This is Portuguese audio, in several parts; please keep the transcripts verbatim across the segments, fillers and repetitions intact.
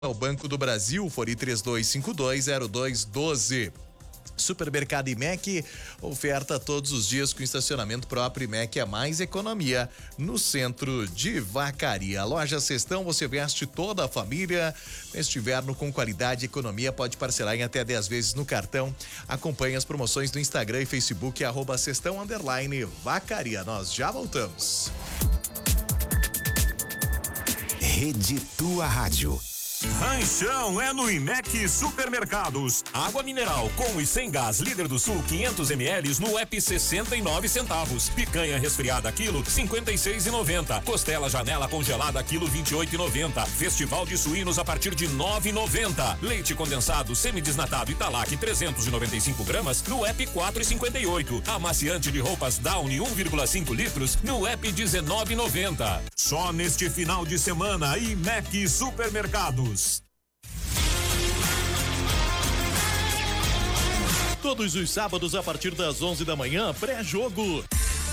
O Banco do Brasil, Fori três dois cinco dois zero dois um dois. Supermercado IMEC, oferta todos os dias com estacionamento próprio. IMEC é mais economia no centro de Vacaria. Loja Cestão, você veste toda a família neste inverno com qualidade e economia. Pode parcelar em até dez vezes no cartão. Acompanhe as promoções no Instagram e Facebook, arroba Cestão underline Vacaria. Nós já voltamos. Rede Tua Rádio. Ranchão é no IMEC Supermercados. Água mineral com e sem gás Líder do Sul quinhentos mililitros no app sessenta e nove centavos. Picanha resfriada quilo cinquenta e seis e noventa. Costela janela congelada quilo vinte e oito e noventa. Festival de suínos a partir de nove e noventa. Leite condensado semidesnatado Italac trezentos e noventa e cinco gramas no app quatro e cinquenta e oito. Amaciante de roupas Downy um vírgula cinco litros no app dezenove e noventa. Só neste final de semana IMEC Supermercados. Todos os sábados a partir das onze da manhã, pré-jogo.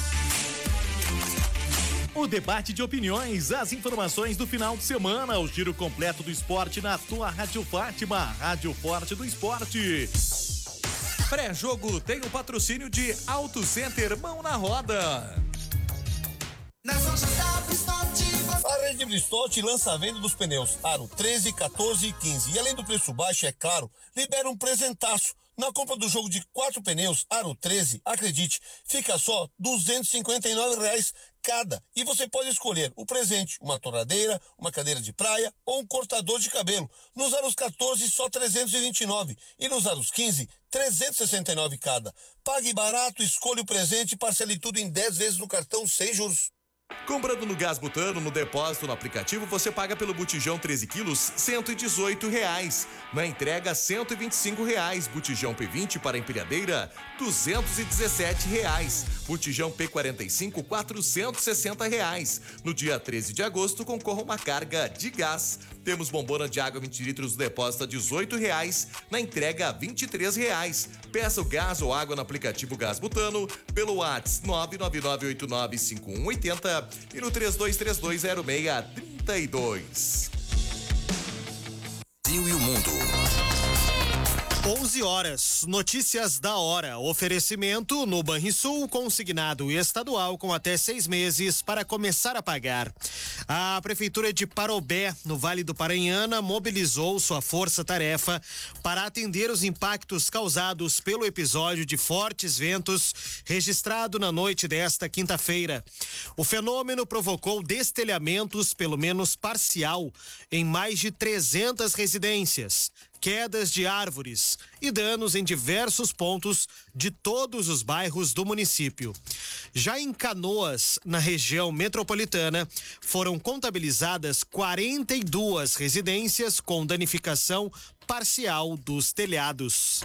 O debate de opiniões, as informações do final de semana, o giro completo do esporte na tua Rádio Fátima, Rádio Forte do Esporte. Pré-jogo tem o patrocínio de Auto Center Mão na Roda. Nas lojas da Bristote. A rede Bristote lança a venda dos pneus aro treze, quatorze e quinze. E além do preço baixo, é claro, libera um presentaço. Na compra do jogo de quatro pneus aro treze, acredite, fica só duzentos e cinquenta e nove reais cada. E você pode escolher o presente, uma torradeira, uma cadeira de praia ou um cortador de cabelo. Nos aros quatorze, só trezentos e vinte e nove. E nos aros quinze, trezentos e sessenta e nove cada. Pague barato, escolha o presente e parcele tudo em dez vezes no cartão sem juros. Comprando no Gás Butano, no depósito, no aplicativo, você paga pelo botijão treze quilos, cento e dezoito reais. Na entrega, cento e vinte e cinco reais. Botijão P vinte para empilhadeira, duzentos e dezessete reais. Botijão P quarenta e cinco, quatrocentos e sessenta reais. No dia treze de agosto, concorra uma carga de gás. Temos bombona de água vinte litros no depósito a dezoito reais. Na entrega, vinte e três reais. Peça o gás ou água no aplicativo Gás Butano pelo WhatsApp nove nove nove oito nove cinco um oito zero e no três dois três dois zero seis três dois. Brasil e o mundo. onze horas, notícias da hora. Oferecimento no Banrisul, consignado estadual com até seis meses para começar a pagar. A Prefeitura de Parobé, no Vale do Paranhana, mobilizou sua força-tarefa para atender os impactos causados pelo episódio de fortes ventos registrado na noite desta quinta-feira. O fenômeno provocou destelhamentos, pelo menos parcial, em mais de trezentas residências, quedas de árvores e danos em diversos pontos de todos os bairros do município. Já em Canoas, na região metropolitana, foram contabilizadas quarenta e duas residências com danificação parcial dos telhados.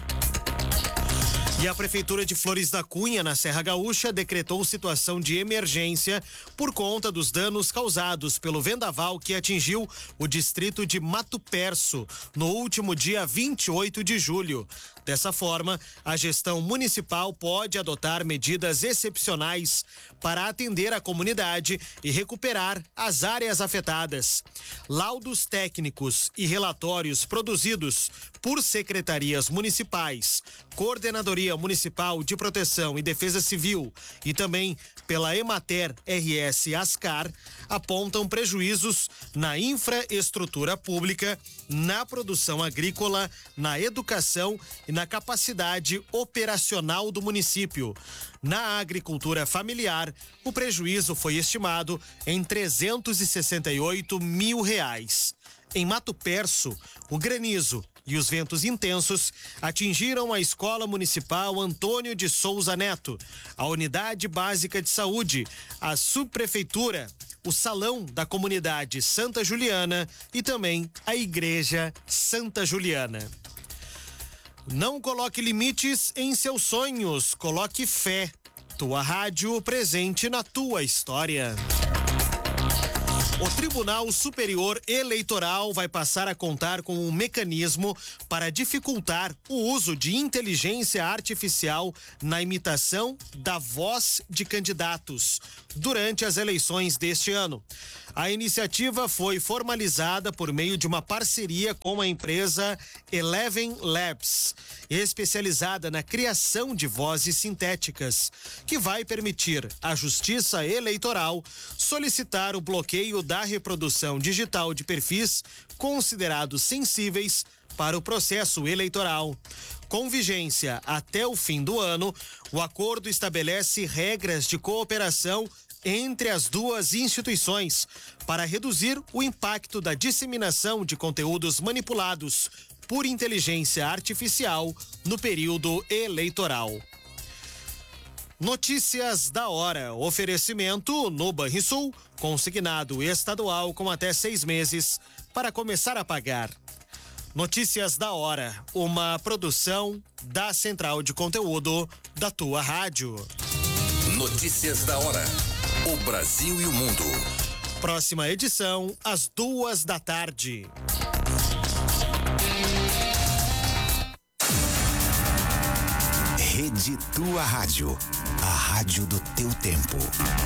E a Prefeitura de Flores da Cunha, na Serra Gaúcha, decretou situação de emergência por conta dos danos causados pelo vendaval que atingiu o distrito de Mato Perso no último dia vinte e oito de julho. Dessa forma, a gestão municipal pode adotar medidas excepcionais para atender a comunidade e recuperar as áreas afetadas. Laudos técnicos e relatórios produzidos por secretarias municipais, Coordenadoria Municipal de Proteção e Defesa Civil e também pela Emater R S Ascar apontam prejuízos na infraestrutura pública, na produção agrícola, na educação e na capacidade operacional do município. Na agricultura familiar, o prejuízo foi estimado em trezentos e sessenta e oito mil reais. Em Mato Perso, o granizo e os ventos intensos atingiram a Escola Municipal Antônio de Souza Neto, a Unidade Básica de Saúde, a Subprefeitura, o Salão da Comunidade Santa Juliana e também a Igreja Santa Juliana. Não coloque limites em seus sonhos, coloque fé. Tua rádio presente na tua história. O Tribunal Superior Eleitoral vai passar a contar com um mecanismo para dificultar o uso de inteligência artificial na imitação da voz de candidatos durante as eleições deste ano. A iniciativa foi formalizada por meio de uma parceria com a empresa Eleven Labs, especializada na criação de vozes sintéticas, que vai permitir à Justiça Eleitoral solicitar o bloqueio da reprodução digital de perfis considerados sensíveis para o processo eleitoral. Com vigência até o fim do ano, o acordo estabelece regras de cooperação entre as duas instituições para reduzir o impacto da disseminação de conteúdos manipulados por inteligência artificial no período eleitoral. Notícias da hora. Oferecimento no Banrisul, consignado estadual com até seis meses para começar a pagar. Notícias da hora, uma produção da Central de Conteúdo da tua rádio. Notícias da hora. O Brasil e o mundo. Próxima edição, às duas da tarde. Rede Tua Rádio. A rádio do teu tempo.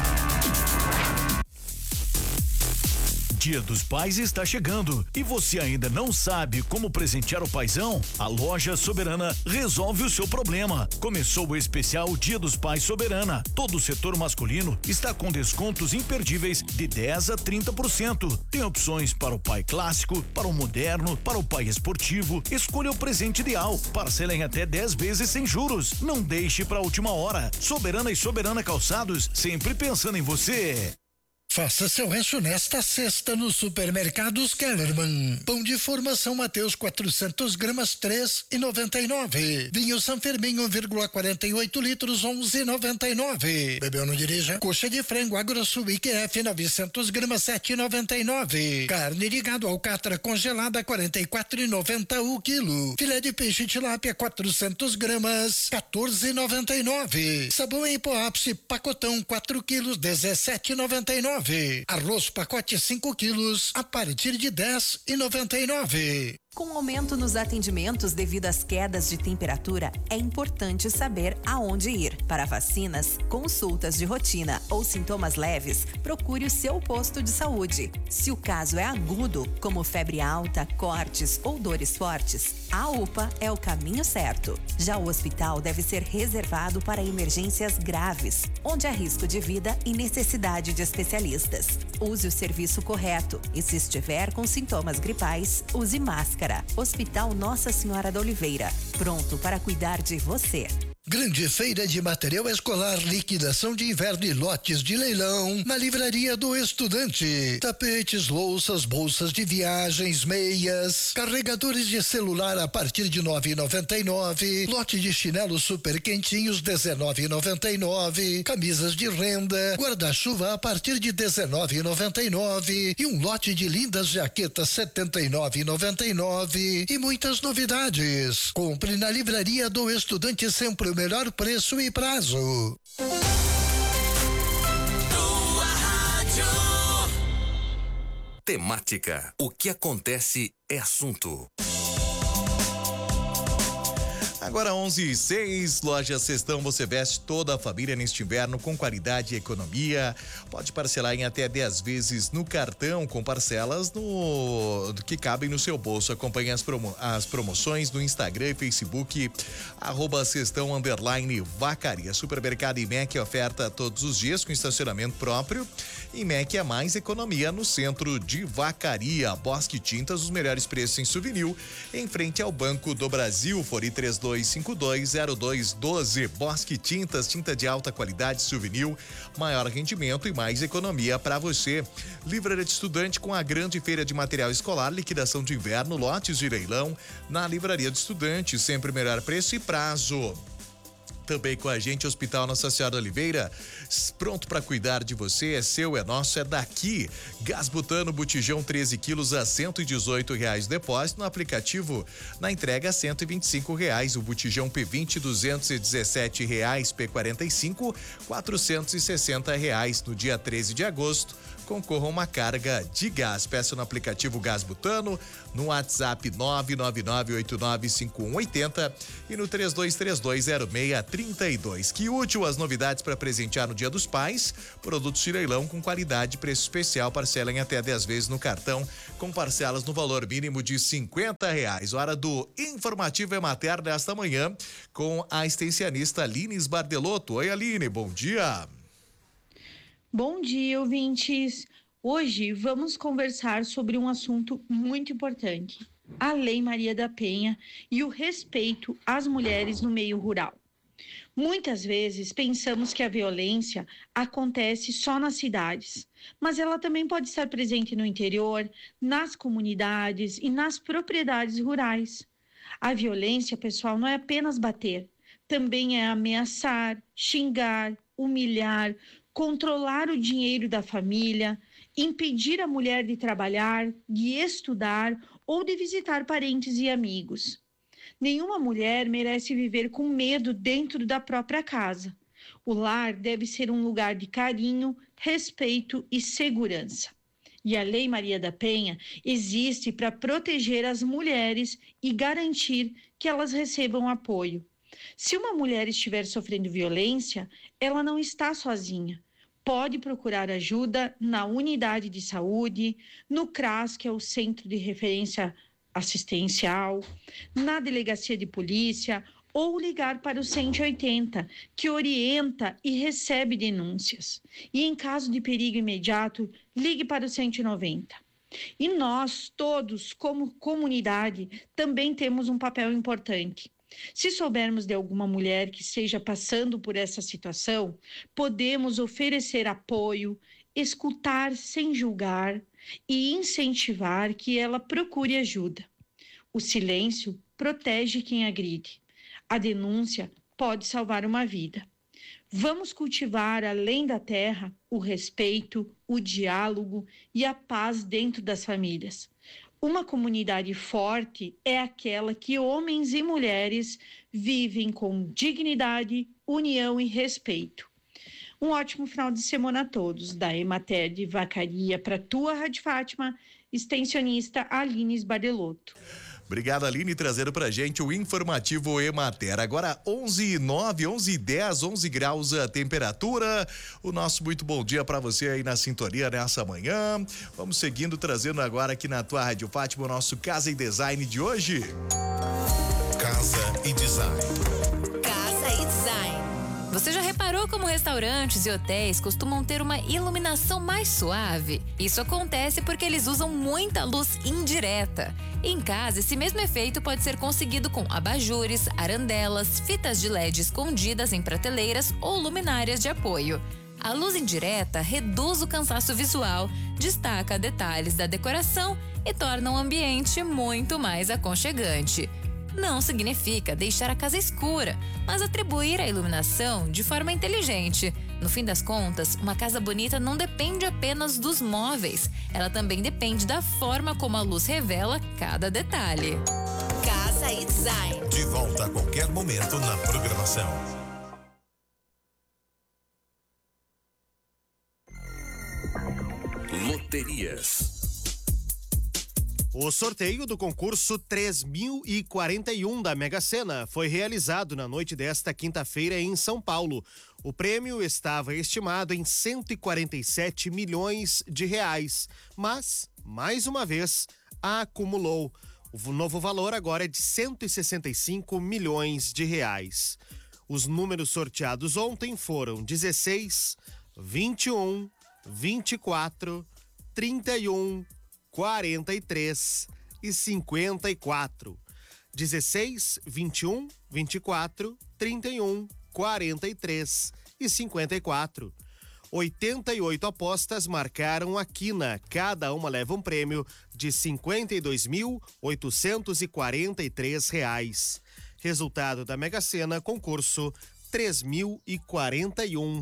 Dia dos Pais está chegando e você ainda não sabe como presentear o paizão? A Loja Soberana resolve o seu problema. Começou o especial Dia dos Pais Soberana. Todo o setor masculino está com descontos imperdíveis de dez a trinta por cento. Tem opções para o pai clássico, para o moderno, para o pai esportivo. Escolha o presente ideal. Parcela em até dez vezes sem juros. Não deixe para a última hora. Soberana e Soberana Calçados, sempre pensando em você. Faça seu rancho nesta sexta no Supermercados Kellerman. Pão de forma São Mateus quatrocentas gramas três e noventa e nove. Vinho São Fermin um vírgula quarenta e oito litros onze e noventa e nove. Bebeu não dirija. Coxa de frango AgroSul I Q F novecentas gramas sete e noventa e nove. Carne de gado alcatra congelada quarenta e quatro e noventa o quilo. Filé de peixe tilápia quatrocentas gramas quatorze e noventa e nove. Sabão em pó ápice pacotão quatro quilos dezessete e noventa e nove. Arroz pacote cinco quilos a partir de dez e noventa e nove. Com aumento nos atendimentos devido às quedas de temperatura, é importante saber aonde ir. Para vacinas, consultas de rotina ou sintomas leves, procure o seu posto de saúde. Se o caso é agudo, como febre alta, cortes ou dores fortes, a U P A é o caminho certo. Já o hospital deve ser reservado para emergências graves, onde há risco de vida e necessidade de especialistas. Use o serviço correto e, se estiver com sintomas gripais, use máscara. Hospital Nossa Senhora da Oliveira, pronto para cuidar de você. Grande feira de material escolar, liquidação de inverno e lotes de leilão na Livraria do Estudante. Tapetes, louças, bolsas de viagens, meias, carregadores de celular a partir de nove e noventa e nove. Lote de chinelos super quentinhos dezenove e noventa e nove. Camisas de renda, guarda-chuva a partir de dezenove e noventa e nove. E um lote de lindas jaquetas setenta e nove e noventa e nove. E muitas novidades. Compre na Livraria do Estudante, sempre o melhor preço e prazo. Tua Rádio. Temática. O que acontece é assunto. Agora onze e seis, Loja Cestão, você veste toda a família neste inverno com qualidade e economia. Pode parcelar em até dez vezes no cartão, com parcelas no que cabem no seu bolso. Acompanhe as, promo, as promoções no Instagram e Facebook, arroba Cestão underline Vacaria. Supermercado IMEC oferta todos os dias com estacionamento próprio. IMEC é mais economia no centro de Vacaria. Bosque Tintas, os melhores preços em souvenir, em frente ao Banco do Brasil. Fori três dois cinco dois zero dois um dois. Bosque Tintas, tinta de alta qualidade, souvenir, maior rendimento e mais economia para você. Livraria de Estudante com a grande feira de material escolar, liquidação de inverno, lotes de leilão na Livraria de Estudante, sempre melhor preço e prazo. Também com a gente, Hospital Nossa Senhora da Oliveira, pronto para cuidar de você, é seu, é nosso, é daqui. Gás butano, botijão treze quilos a cento e dezoito reais o depósito, no aplicativo, na entrega cento e vinte e cinco reais, o botijão P vinte duzentos e dezessete reais, P quarenta e cinco quatrocentos e sessenta reais. No dia treze de agosto, concorra a uma carga de gás. Peça no aplicativo Gás Butano, no WhatsApp nove nove nove oito nove cinco um oito zero e no três dois três dois zero seis três dois. Que útil as novidades para presentear no Dia dos Pais. Produtos de leilão com qualidade, preço especial, parcela em até dez vezes no cartão, com parcelas no valor mínimo de cinquenta reais. Hora do Informativo Emater desta manhã, com a extensionista Aline Bardelotto. Oi, Aline, bom dia. Bom dia, ouvintes. Hoje vamos conversar sobre um assunto muito importante, a Lei Maria da Penha e o respeito às mulheres no meio rural. Muitas vezes pensamos que a violência acontece só nas cidades, mas ela também pode estar presente no interior, nas comunidades e nas propriedades rurais. A violência, pessoal, não é apenas bater, também é ameaçar, xingar, humilhar, controlar o dinheiro da família, impedir a mulher de trabalhar, de estudar ou de visitar parentes e amigos. Nenhuma mulher merece viver com medo dentro da própria casa. O lar deve ser um lugar de carinho, respeito e segurança. E a Lei Maria da Penha existe para proteger as mulheres e garantir que elas recebam apoio. Se uma mulher estiver sofrendo violência, ela não está sozinha. Pode procurar ajuda na unidade de saúde, no CRAS, que é o Centro de Referência Assistencial, na delegacia de polícia ou ligar para o cento e oitenta, que orienta e recebe denúncias. E em caso de perigo imediato, ligue para o cento e noventa. E nós, todos, como comunidade, também temos um papel importante. Se soubermos de alguma mulher que esteja passando por essa situação, podemos oferecer apoio, escutar sem julgar e incentivar que ela procure ajuda. O silêncio protege quem agride. A denúncia pode salvar uma vida. Vamos cultivar, além da terra, o respeito, o diálogo e a paz dentro das famílias. Uma comunidade forte é aquela que homens e mulheres vivem com dignidade, união e respeito. Um ótimo final de semana a todos. Da Emater de Vacaria para tua Rádio Fátima, extensionista Aline Bardelotto. Obrigado, Aline, trazendo pra gente o informativo Emater. Agora onze e nove, onze e dez, onze graus a temperatura. O nosso muito bom dia pra você aí na sintonia nessa manhã. Vamos seguindo, trazendo agora aqui na tua Rádio Fátima o nosso Casa e Design de hoje. Casa e Design. Casa e Design. Você já reparou como restaurantes e hotéis costumam ter uma iluminação mais suave? Isso acontece porque eles usam muita luz indireta. Em casa, esse mesmo efeito pode ser conseguido com abajures, arandelas, fitas de L E D escondidas em prateleiras ou luminárias de apoio. A luz indireta reduz o cansaço visual, destaca detalhes da decoração e torna o ambiente muito mais aconchegante. Não significa deixar a casa escura, mas atribuir a iluminação de forma inteligente. No fim das contas, uma casa bonita não depende apenas dos móveis, ela também depende da forma como a luz revela cada detalhe. Casa e Design. De volta a qualquer momento na programação. Loterias. O sorteio do concurso três mil e quarenta e um da Mega Sena foi realizado na noite desta quinta-feira em São Paulo. O prêmio estava estimado em cento e quarenta e sete milhões de reais, mas, mais uma vez, acumulou. O novo valor agora é de cento e sessenta e cinco milhões de reais. Os números sorteados ontem foram dezesseis, vinte e um, vinte e quatro, trinta e um, quarenta e três e cinquenta e quatro. dezesseis, vinte e um, vinte e quatro, trinta e um, quarenta e três e cinquenta e quatro. oitenta e oito apostas marcaram a quina. Cada uma leva um prêmio de cinquenta e dois mil, oitocentos e quarenta e três reais. Resultado da Mega Sena, concurso três mil e quarenta e um.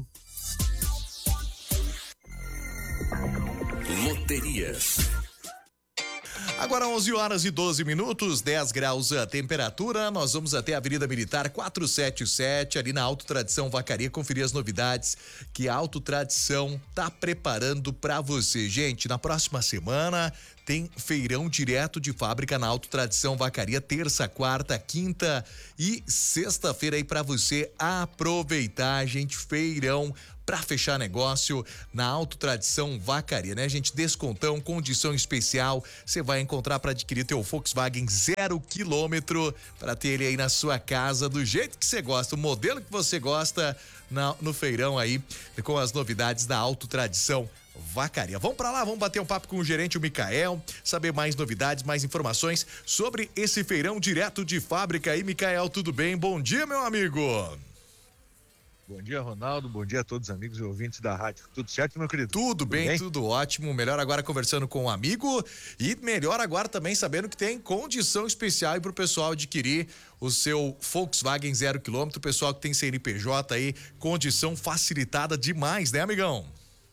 Loterias. Agora onze horas e doze minutos, dez graus a temperatura. Nós vamos até a Avenida Militar quatrocentos e setenta e sete, ali na Auto Tradição Vacaria, conferir as novidades que a Auto Tradição tá preparando para você. Gente, na próxima semana tem feirão direto de fábrica na Auto Tradição Vacaria, terça, quarta, quinta e sexta-feira aí para você aproveitar, gente. Feirão para fechar negócio na Auto Tradição Vacaria, né, gente? Descontão, condição especial, você vai encontrar para adquirir teu Volkswagen zero quilômetro, para ter ele aí na sua casa do jeito que você gosta, o modelo que você gosta na, no feirão aí, com as novidades da Auto Tradição Vacaria. Vamos para lá, vamos bater um papo com o gerente, o Micael, saber mais novidades, mais informações sobre esse feirão direto de fábrica aí. Micael, tudo bem? Bom dia, meu amigo. Bom dia, Ronaldo. Bom dia a todos os amigos e ouvintes da rádio. Tudo certo, meu querido? Tudo, tudo bem, bem, tudo ótimo. Melhor agora conversando com um amigo e melhor agora também sabendo que tem condição especial para o pessoal adquirir o seu Volkswagen zero quilômetro. Pessoal que tem C N P J aí, condição facilitada demais, né, amigão?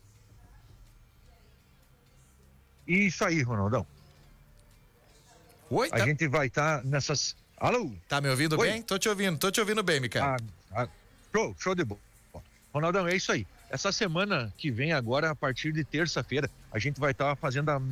Isso aí, Ronaldão. Oi, a tá... gente vai estar tá nessas... Alô? Tá me ouvindo Oi? bem? Tô te ouvindo, tô te ouvindo bem, Micael. Ah, ah, show, show de bola. Ronaldão, é isso aí. Essa semana que vem agora, a partir de terça-feira, a gente vai estar tá fazendo a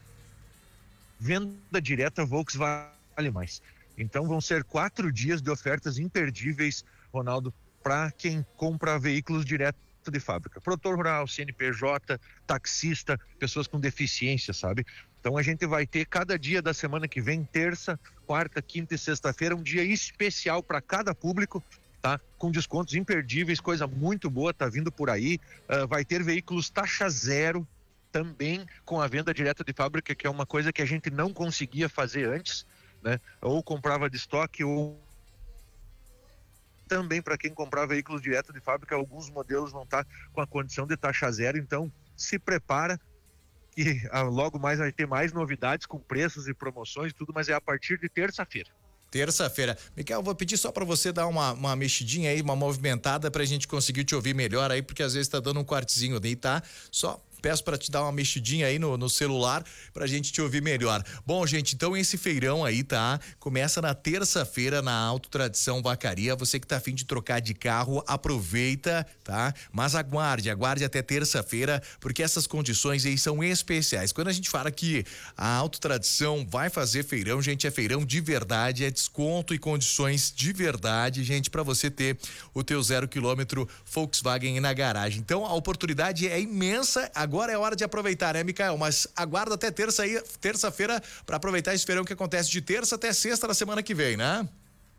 venda direta Volkswagen Vale Mais. Então vão ser quatro dias de ofertas imperdíveis, Ronaldo, para quem compra veículos direto de fábrica. Produtor rural, C N P J, taxista, pessoas com deficiência, sabe? Então a gente vai ter cada dia da semana que vem, terça, quarta, quinta e sexta-feira, um dia especial para cada público, tá? Com descontos imperdíveis, coisa muito boa, tá vindo por aí. Uh, vai ter veículos taxa zero também com a venda direta de fábrica, que é uma coisa que a gente não conseguia fazer antes, né? Ou comprava de estoque ou também para quem comprar veículos direto de fábrica, alguns modelos vão estar com a condição de taxa zero, então se prepara que ah, logo mais vai ter mais novidades com preços e promoções e tudo, mas é a partir de terça-feira. Terça-feira. Micael, vou pedir só para você dar uma, uma mexidinha aí, uma movimentada pra gente conseguir te ouvir melhor aí, porque às vezes tá dando um quartezinho aí, tá? Só peço para te dar uma mexidinha aí no, no celular pra gente te ouvir melhor. Bom, gente, então esse feirão aí, tá? Começa na terça-feira na Auto Tradição Vacaria. Você que tá a fim de trocar de carro, aproveita, tá? Mas aguarde, aguarde até terça-feira, porque essas condições aí são especiais. Quando a gente fala que a Auto Tradição vai fazer feirão, gente, é feirão de verdade, é desconto e condições de verdade, gente, para você ter o teu zero quilômetro Volkswagen na garagem. Então a oportunidade é imensa. Agora é hora de aproveitar, né, Micael? Mas aguarda até terça aí, terça-feira, para aproveitar esse feirão que acontece de terça até sexta da semana que vem, né?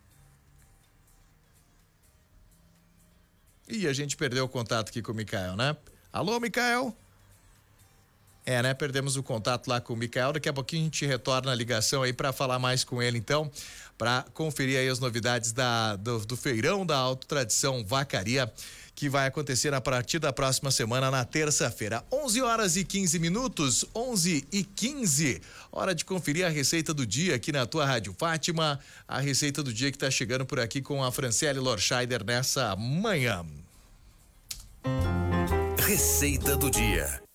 Ih, a gente perdeu o contato aqui com o Micael, né? Alô, Micael? É, né? Perdemos o contato lá com o Micael. Daqui a pouquinho a gente retorna a ligação aí para falar mais com ele, então, para conferir aí as novidades da, do, do feirão da Auto Tradição Vacaria, que vai acontecer a partir da próxima semana, na terça-feira. onze horas e quinze minutos, onze e quinze. Hora de conferir a receita do dia aqui na tua Rádio Fátima. A receita do dia que tá chegando por aqui com a Franciele Lorscheider nessa manhã. Receita do dia.